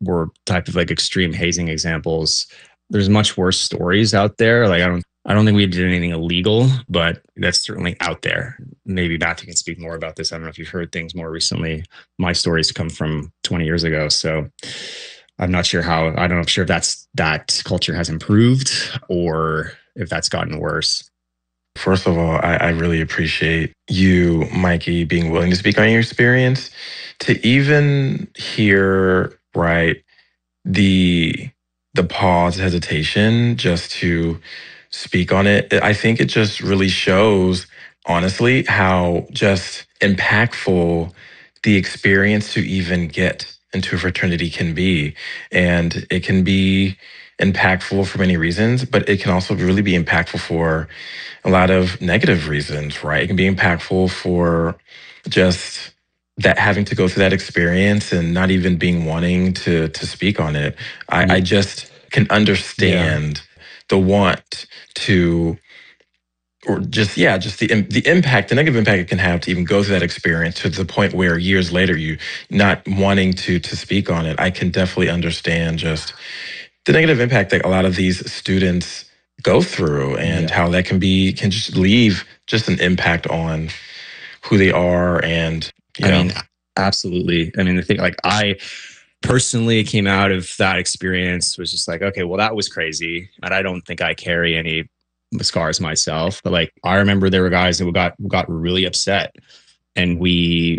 were type of like extreme hazing examples. There's much worse stories out there. Like I don't think we did anything illegal, but that's certainly out there. Maybe Matthew can speak more about this. I don't know if you've heard things more recently. My stories come from 20 years ago, so I'm not sure how. I don't know sure if that culture has improved or if that's gotten worse. First of all, I really appreciate you, Mikey, being willing to speak on your experience. To even hear, right, the pause, hesitation, just to speak on it, I think it just really shows, honestly, how just impactful the experience to even get into a fraternity can be. And it can be impactful for many reasons, but it can also really be impactful for a lot of negative reasons, right? It can be impactful for just that having to go through that experience and not even being wanting to speak on it. I just can understand the want to, or just just the impact, the negative impact it can have to even go through that experience to the point where years later you not wanting to speak on it. I can definitely understand just the negative impact that a lot of these students go through and how that can just leave just an impact on who they are. And I mean, absolutely. I mean, the thing, like, I personally came out of that experience was just like, okay, well, that was crazy, and I don't think I carry any scars myself. But like, I remember there were guys that got really upset, and we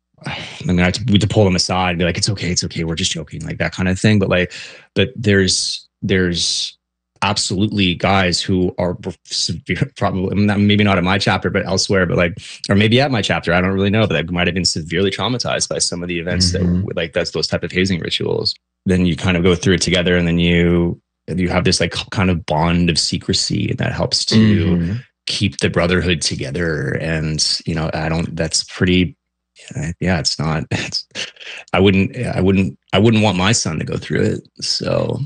had to pull them aside and be like, it's okay, we're just joking, like that kind of thing. But there's absolutely guys who are severe, probably maybe not at my chapter, but elsewhere, but like, or maybe at my chapter, I don't really know, but like might have been severely traumatized by some of the events that like that's those type of hazing rituals. Then you kind of go through it together, and then you have this like kind of bond of secrecy that helps to keep the brotherhood together. And that's pretty. It's not. I wouldn't want my son to go through it. So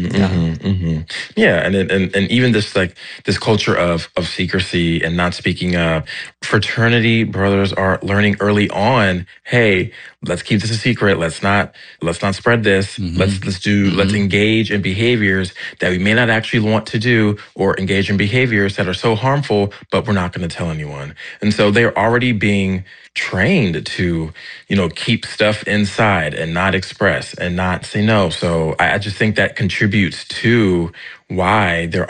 and even this like this culture of secrecy and not speaking up. Fraternity brothers are learning early on. Hey, let's keep this a secret. Let's not spread this. Let's engage in behaviors that we may not actually want to do, or engage in behaviors that are so harmful, but we're not going to tell anyone. And so they're already being trained to, keep stuff inside and not express and not say no. So I just think that contributes to why the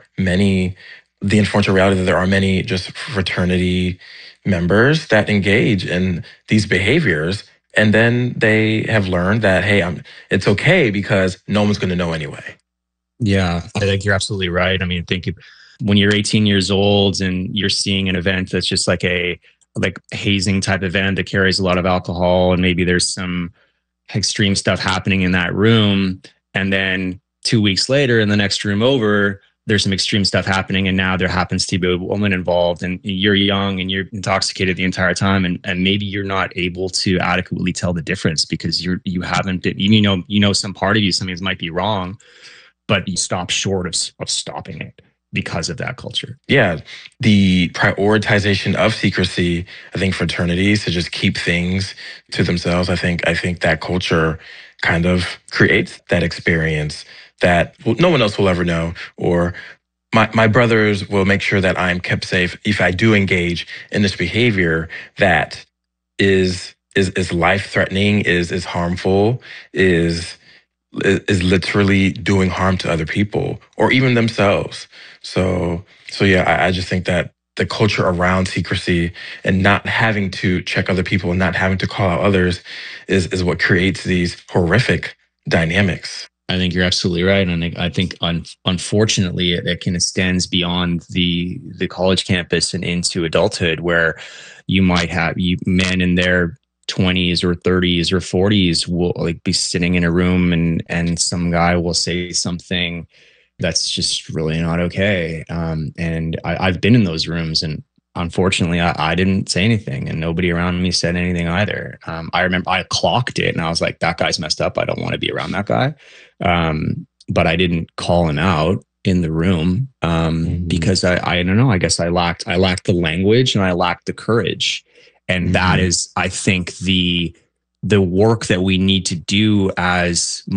unfortunate reality that there are many just fraternity members that engage in these behaviors. And then they have learned that, hey, it's okay because no one's going to know anyway. Yeah, I think you're absolutely right. I mean, think when you're 18 years old and you're seeing an event that's just like a hazing type event that carries a lot of alcohol, and maybe there's some extreme stuff happening in that room, and then 2 weeks later in the next room over, there's some extreme stuff happening, and now there happens to be a woman involved, and you're young and you're intoxicated the entire time, and maybe you're not able to adequately tell the difference because you haven't been, some part of you, some things might be wrong, but you stop short of stopping it because of that culture. Yeah, the prioritization of secrecy, I think fraternities to just keep things to themselves, I think that culture kind of creates that experience that no one else will ever know, or my brothers will make sure that I'm kept safe if I do engage in this behavior that is life-threatening, is harmful, is literally doing harm to other people or even themselves. So I just think that the culture around secrecy and not having to check other people and not having to call out others is what creates these horrific dynamics. I think you're absolutely right. And I think unfortunately, it can extends beyond the college campus and into adulthood, where you might have men in their 20s or 30s or 40s will like be sitting in a room, and some guy will say something that's just really not okay. And I've been in those rooms, and unfortunately, I didn't say anything, and nobody around me said anything either. I remember I clocked it, and I was like, that guy's messed up. I don't want to be around that guy. But I didn't call him out in the room because I don't know. I guess I lacked the language, and I lacked the courage. And that is, I think, the work that we need to do as